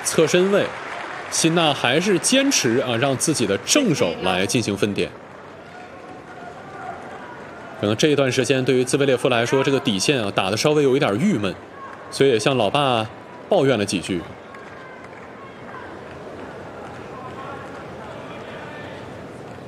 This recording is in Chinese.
侧身位，辛纳还是坚持啊，让自己的正手来进行分点。可能这一段时间对于兹维列夫来说，这个底线啊打得稍微有一点郁闷，所以也向老爸抱怨了几句。